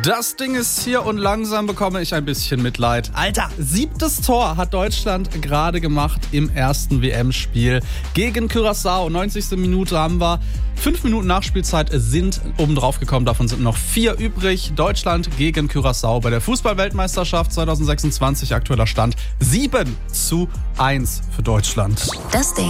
Das Ding ist hier und langsam bekomme ich ein bisschen Mitleid. Alter, 7. Tor hat Deutschland gerade gemacht im ersten WM-Spiel gegen Curaçao. 90. Minute haben wir. 5 Minuten Nachspielzeit sind oben drauf gekommen. Davon sind noch 4 übrig. Deutschland gegen Curaçao bei der Fußball-Weltmeisterschaft 2026. Aktueller Stand 7:1 für Deutschland. Das Ding.